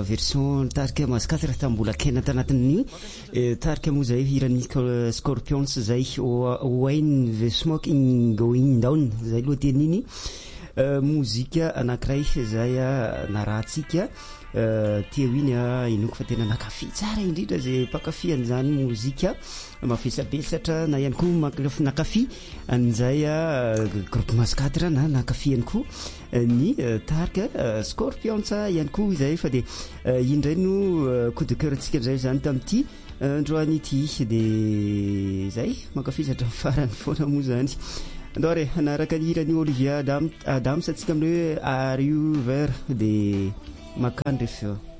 version tarika maskatra tambola kena tanatin'ny tarika moa zay hirany Scorpions zay Wayne the Smoking Going Down zay loha teniny mozika anankiray zay narahantsika teo iny inoko fa tena nakafi tsara indrindra zay mpakafy an'izany mozika mafisabesatra na ihany koa nakafi an'izay groupe maskatra na nakafi ihany koa ny tarika Scorpions ihany koa izay fa de indray no coup de cœur antsika zay zany tamin'ity androany ity de zay makafizatra farany foana moa zany andore anaraka ny hirany Olivia Adams atsika amin'io Are You There de Makandre feo